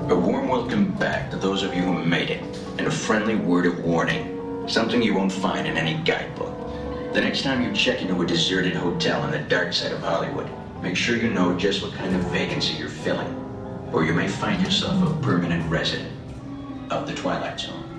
A warm welcome back to those of you who made it, and a friendly word of warning. Something you won't find in any guidebook. The next time you check into a deserted hotel on the dark side of Hollywood, make sure you know just what kind of vacancy you're filling, or you may find yourself a permanent resident of the Twilight Zone.